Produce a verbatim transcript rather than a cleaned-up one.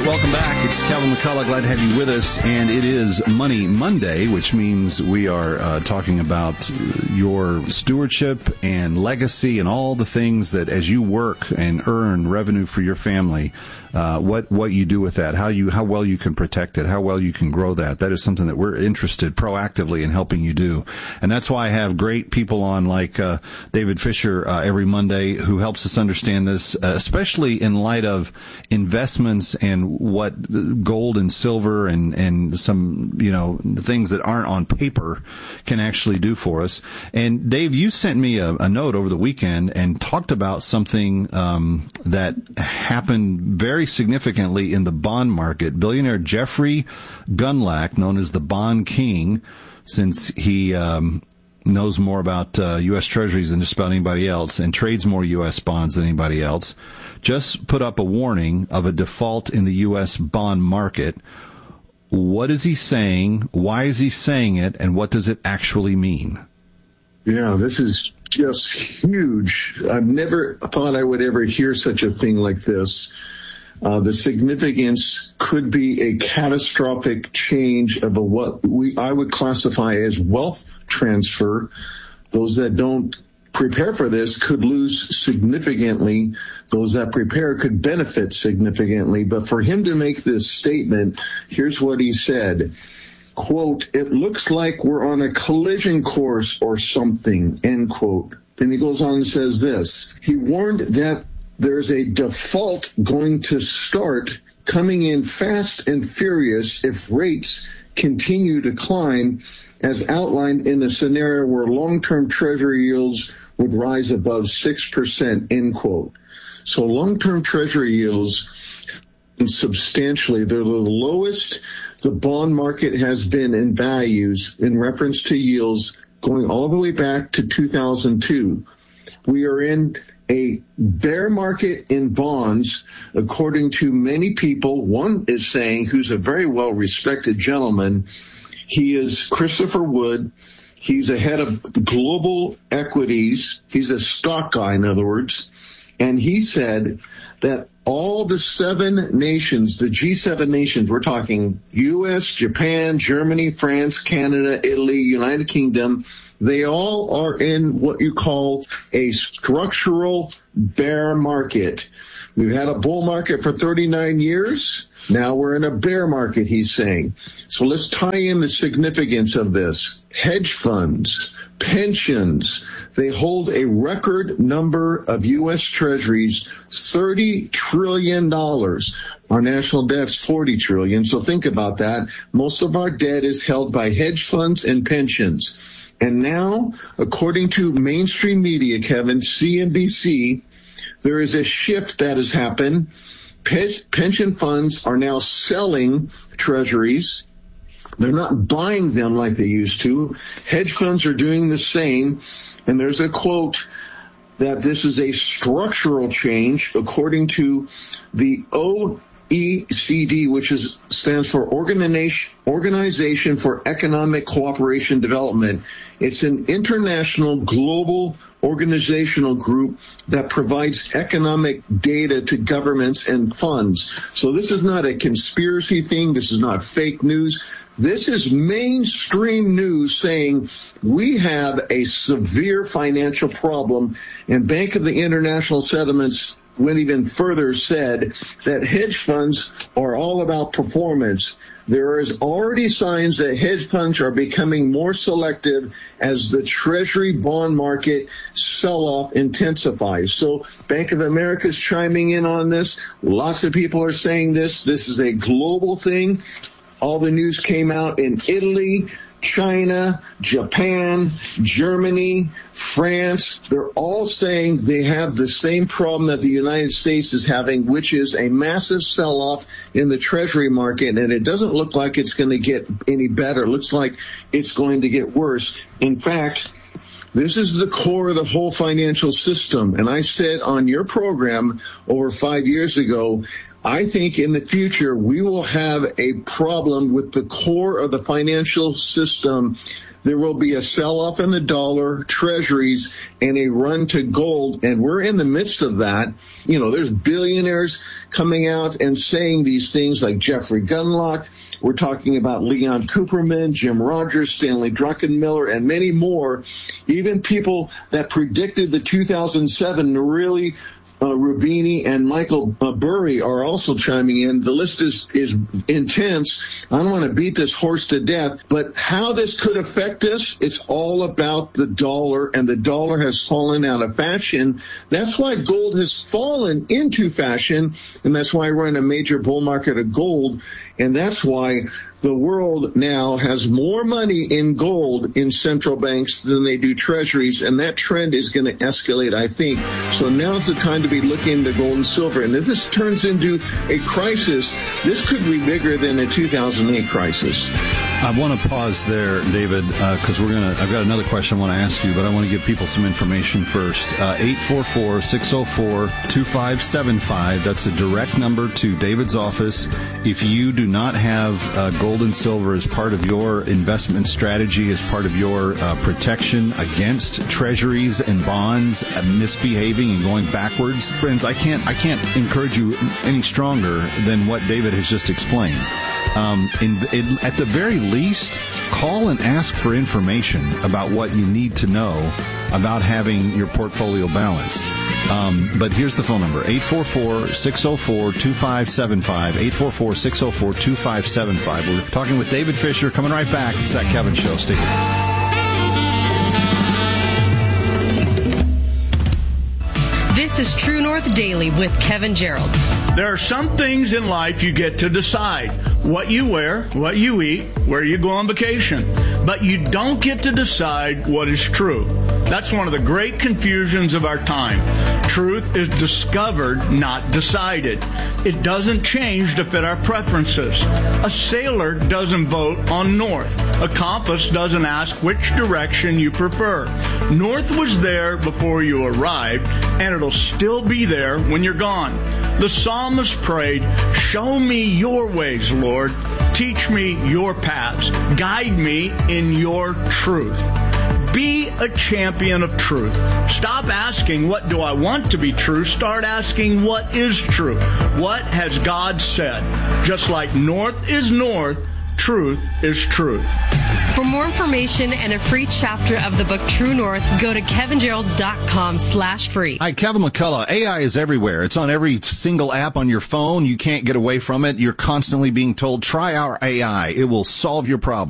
right, welcome back. It's Calvin McCullough. Glad to have you with us. And it is Money Monday, which means we are uh, talking about your stewardship and legacy and all the things that as you work and earn revenue for your family, uh, what, what you do with that, how you, how well you can protect it, how well you can grow that. That is something that we're interested proactively in helping you do. And that's why I have great people on like, uh, David Fisher, uh, every Monday who helps us understand this, uh, especially in light of investments and what gold and silver and, and some, you know, things that aren't on paper can actually do for us. And Dave, you sent me a, a note over the weekend and talked about something, um, that happened very significantly in the bond market. Billionaire Jeffrey Gundlach, known as the Bond King, since he um, knows more about uh, U S Treasuries than just about anybody else and trades more U S bonds than anybody else, just put up a warning of a default in the U S bond market. What is he saying? Why is he saying it? And what does it actually mean? Yeah, this is just huge. I've never thought I would ever hear such a thing like this. Uh, the significance could be a catastrophic change of a, what we I would classify as wealth transfer. Those that don't prepare for this could lose significantly. Those that prepare could benefit significantly. But for him to make this statement, here's what he said. Quote, "It looks like we're on a collision course or something," end quote. Then he goes on and says this. He warned that there's a default going to start coming in fast and furious if rates continue to climb, as outlined in a scenario where long-term treasury yields would rise above six percent, end quote. So long-term treasury yields, substantially, they're the lowest the bond market has been in values in reference to yields going all the way back to two thousand two. We are in a bear market in bonds, according to many people. One is saying, who's a very well-respected gentleman, he is Christopher Wood. He's a head of global equities. He's a stock guy, in other words. And he said that all the seven nations, the G seven nations, we're talking U S, Japan, Germany, France, Canada, Italy, United Kingdom, they all are in what you call a structural bear market. We've had a bull market for thirty-nine years. Now we're in a bear market, he's saying. So let's tie in the significance of this. Hedge funds, pensions, they hold a record number of U S Treasuries, thirty trillion dollars. Our national debt's forty trillion dollars. So think about that. Most of our debt is held by hedge funds and pensions. And now, according to mainstream media, Kevin, C N B C, there is a shift that has happened. Pe- pension funds are now selling treasuries. They're not buying them like they used to. Hedge funds are doing the same. And there's a quote that this is a structural change according to the O E C D, which is stands for Organization Organization for Economic Cooperation Development. It's an international global organizational group that provides economic data to governments and funds. So this is not a conspiracy thing. This is not fake news. This is mainstream news saying we have a severe financial problem, and Bank of the International Settlements went even further, said that hedge funds are all about performance. There is already signs that hedge funds are becoming more selective as the Treasury bond market sell-off intensifies. So Bank of America is chiming in on this. Lots of people are saying this. This is a global thing. All the news came out in Italy, China, Japan, Germany, France. They're all saying they have the same problem that the United States is having, which is a massive sell-off in the Treasury market. And it doesn't look like it's going to get any better. It looks like it's going to get worse. In fact, this is the core of the whole financial system. And I said on your program over five years ago, I think in the future we will have a problem with the core of the financial system there will be a sell-off in the dollar, treasuries, and a run to gold. And we're in the midst of that. You know, there's billionaires coming out and saying these things like Jeffrey Gundlach. We're talking about Leon Cooperman, Jim Rogers, Stanley Druckenmiller, and many more. Even people that predicted the two thousand seven really Uh, Rubini and Michael uh, Burry are also chiming in. The list is, is intense. I don't want to beat this horse to death, but how this could affect us, it's all about the dollar, and the dollar has fallen out of fashion. That's why gold has fallen into fashion, and that's why we're in a major bull market of gold, and that's why the world now has more money in gold in central banks than they do treasuries, and that trend is going to escalate, I think. So now's the time to be looking into gold and silver. And if this turns into a crisis, this could be bigger than a two thousand eight crisis. I want to pause there, David, because uh, we're gonna. I've got another question I want to ask you, but I want to give people some information first. Uh, eight four four, six zero four, two five seven five. That's a direct number to David's office. If you do not have uh, gold and silver as part of your investment strategy, as part of your uh, protection against treasuries and bonds uh, misbehaving and going backwards, friends, I can't. I can't encourage you any stronger than what David has just explained. Um, in, in, at the very least, call and ask for information about what you need to know about having your portfolio balanced. Um, but here's the phone number, eight four four, six zero four, two five seven five, eight four four, six zero four, two five seven five. We're talking with David Fisher. Coming right back. It's That Kevin Show. Stay tuned. This is True North Daily with Kevin Gerald. There are some things in life you get to decide. What you wear, what you eat, where you go on vacation. But you don't get to decide what is true. That's one of the great confusions of our time. Truth is discovered, not decided. It doesn't change to fit our preferences. A sailor doesn't vote on north. A compass doesn't ask which direction you prefer. North was there before you arrived, and it'll still be there when you're gone. The psalmist prayed, "Show me your ways, Lord. Teach me your paths. Guide me in your truth." Be a champion of truth. Stop asking, what do I want to be true? Start asking, what is true? What has God said? Just like north is north, truth is truth. For more information and a free chapter of the book True North, go to kevingerald.com slash free. Hi, Kevin McCullough. A I is everywhere. It's on every single app on your phone. You can't get away from it. You're constantly being told, try our A I. It will solve your problem.